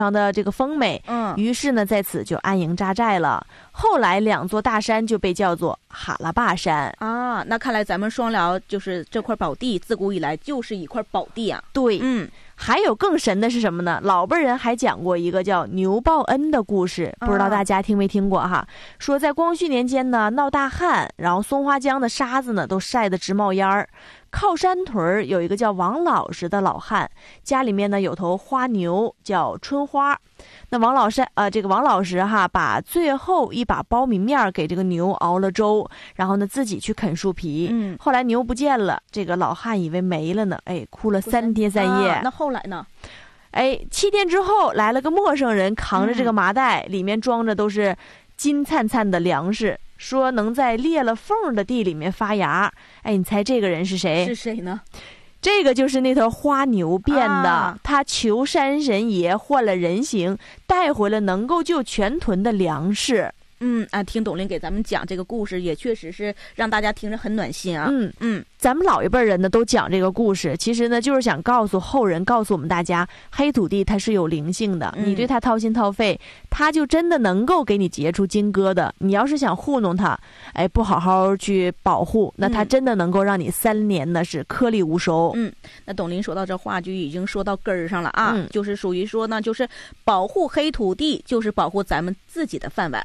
常的这个丰美，于是呢在此就安营扎寨了。后来2座大山就被叫做哈拉坝山啊。那看来咱们双辽就是这块宝地，自古以来就是一块宝地啊。 对，还有更神的是什么呢？老辈人还讲过一个叫牛报恩的故事，不知道大家听没听过哈？说在光绪年间呢闹大旱，然后松花江的沙子呢都晒得直冒烟儿。靠山屯有一个叫王老实的老汉，家里面呢有头花牛叫春花。那这个王老实哈，把最后一把苞米面给这个牛熬了粥，然后呢自己去啃树皮。后来牛不见了，这个老汉以为没了呢，哭了3天3夜。 那后来呢 ？7天之后来了个陌生人，扛着这个麻袋，里面装着都是金灿灿的粮食，说能在裂了缝的地里面发芽。你猜这个人是谁？ 是谁呢？ 这个就是那头花牛变的，他求山神爷换了人形，带回了能够救全屯的粮食。 听董玲给咱们讲这个故事，也确实是让大家听着很暖心啊。 咱们老一辈人呢都讲这个故事，其实呢就是想告诉后人，告诉我们大家，黑土地它是有灵性的，你对它掏心掏肺，它就真的能够给你结出金疙瘩。你要是想糊弄它，不好好去保护，那它真的能够让你3年呢是颗粒无收。 那董玲说到这话就已经说到根儿上了啊，就是属于说呢，就是保护黑土地，就是保护咱们自己的饭碗。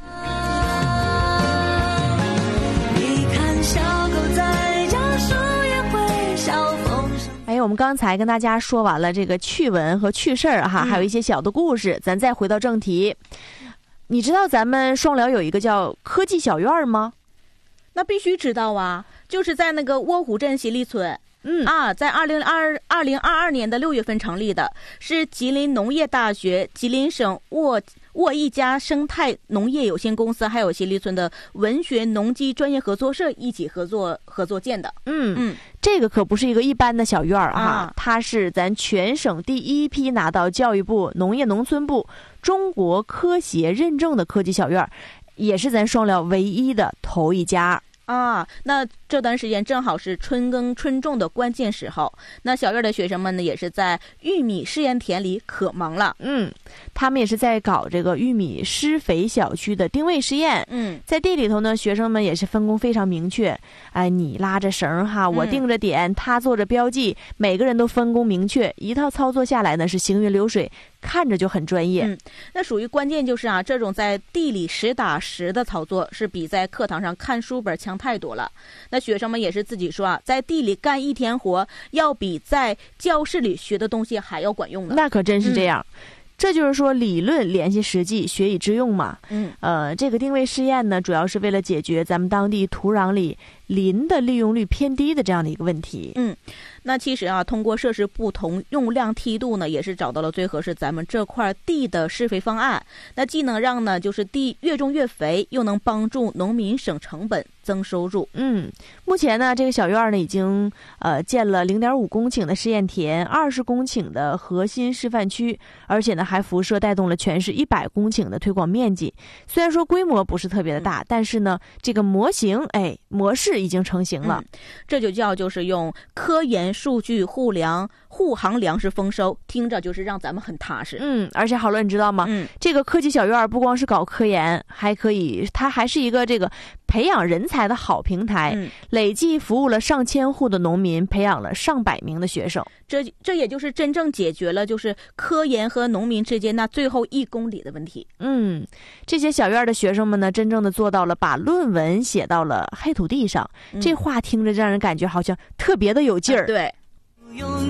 我们刚才跟大家说完了这个趣闻和趣事儿哈，还有一些小的故事，咱再回到正题。你知道咱们双辽有一个叫科技小院吗？ 那必须知道啊，就是在那个窝虎镇新立村。在2022年的6月份成立的，是吉林农业大学、吉林省沃一家生态农业有限公司还有新立村的文学农机专业合作社一起合作建的。 这个可不是一个一般的小院哈，它是咱全省第1批拿到教育部农业农村部中国科协认证的科技小院，也是咱双辽唯一的头一家。 那这段时间正好是春耕春种的关键时候，那小院的学生们呢也是在玉米试验田里可忙了。 他们也是在搞这个玉米施肥小区的定位试验。在地里头呢，学生们也是分工非常明确。你拉着绳哈，我定着点，他做着标记，每个人都分工明确，一套操作下来呢是行云流水，看着就很专业。 那属于关键就是这种在地里实打实的操作是比在课堂上看书本强太多了。那学生们也是自己说在地里干1天活，要比在教室里学的东西还要管用呢。 那可真是这样。这就是说理论联系实际，学以致用嘛。这个定位试验呢，主要是为了解决咱们当地土壤里磷的利用率偏低的这样的一个问题。 那其实通过设施不同用量梯度呢，也是找到了最合适咱们这块地的施肥方案。那既能让呢就是地越种越肥，又能帮助农民省成本增收入。 目前呢这个小院呢已经建了0.5公顷的试验田，20公顷的核心示范区，而且呢还辐射带动了全市100公顷的推广面积。虽然说规模不是特别的大，但是呢这个模式已经成型了。 这就是用科研数据护航粮食丰收，听着就是让咱们很踏实。 而且好了，你知道吗？这个科技小院不光是搞科研，它还是一个这个培养人才的好平台。累计服务了上千户的农民，培养了上百名的学生。 这也就是真正解决了就是科研和农民之间那最后1公里的问题。 这些小院的学生们呢，真正的做到了把论文写到了黑土地上。这话听着让人感觉好像特别的有劲儿。 对。